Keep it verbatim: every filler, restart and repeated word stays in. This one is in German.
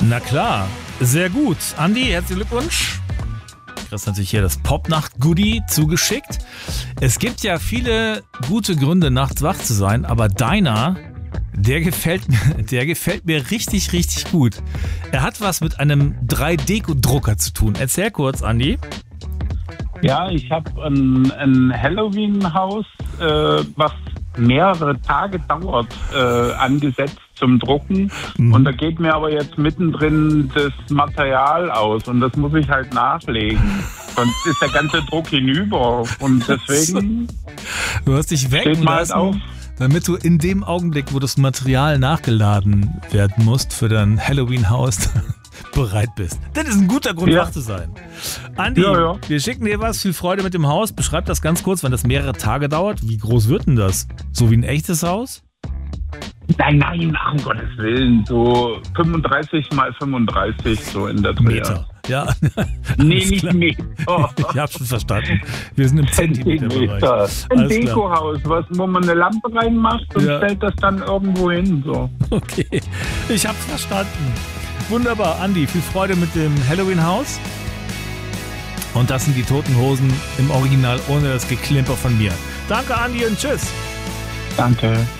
Na klar, sehr gut. Andi, herzlichen Glückwunsch. Du kriegst natürlich hier das Popnacht-Goodie zugeschickt. Es gibt ja viele gute Gründe, nachts wach zu sein, aber deiner, der gefällt mir, der gefällt mir richtig, richtig gut. Er hat was mit einem drei D Drucker zu tun. Erzähl kurz, Andi. Ja, ich habe ein, ein Halloween-Haus, äh, was mehrere Tage dauert, äh, angesetzt zum Drucken. Mhm. Und da geht mir aber jetzt mittendrin das Material aus und das muss ich halt nachlegen. Sonst ist der ganze Druck hinüber und deswegen... Du hast dich wecken lassen, halt auf, damit du in dem Augenblick, wo das Material nachgeladen werden muss für dein Halloween-Haus, bereit bist. Das ist ein guter Grund, ja. wach zu sein. Andi, ja, ja. wir schicken dir was. Viel Freude mit dem Haus. Beschreib das ganz kurz, wenn das mehrere Tage dauert. Wie groß wird denn das? So wie ein echtes Haus? Nein, nein, ach, um Gottes Willen. So fünfunddreißig mal fünfunddreißig, so in der Dreh. Meter. Ja. Nee, nicht Meter. Ich hab's schon verstanden. Wir sind im Zentimeterbereich. Ein Dekohaus, was, wo man eine Lampe reinmacht und ja. stellt das dann irgendwo hin. So. Okay, ich hab's verstanden. Wunderbar, Andi, viel Freude mit dem Halloween-Haus. Und das sind die Toten Hosen im Original ohne das Geklimper von mir. Danke, Andi, und tschüss. Danke.